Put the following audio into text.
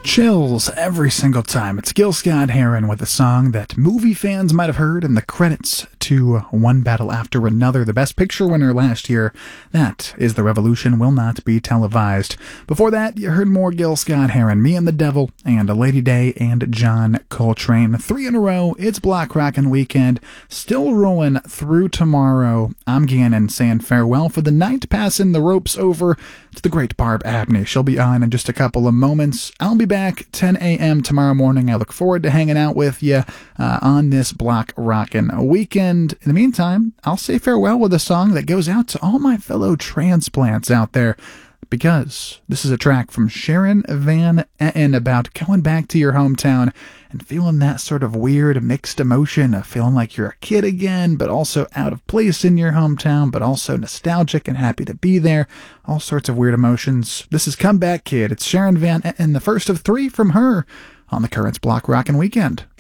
Chills every single time. It's Gil Scott-Heron with a song that movie fans might have heard in the credits to One Battle After Another, the Best Picture winner last year. That is The Revolution Will Not Be Televised. Before that, you heard more Gil Scott-Heron, Me and the Devil, and Lady Day and John Coltrane. 3 in a row. It's Block Rockin' Weekend. Still rolling through tomorrow. I'm Gannon saying farewell for the night, passing the ropes over to the great Barb Abney. She'll be on in just a couple of moments. I'll be back 10 a.m. tomorrow morning. I look forward to hanging out with you on this Block Rockin' Weekend. In the meantime, I'll say farewell with a song that goes out to all my fellow transplants out there, because this is a track from Sharon Van Etten about going back to your hometown and feeling that sort of weird mixed emotion of feeling like you're a kid again, but also out of place in your hometown, but also nostalgic and happy to be there. All sorts of weird emotions. This is Come Back Kid. It's Sharon Van Etten, the first of 3 from her on the Currents Block Rockin' Weekend.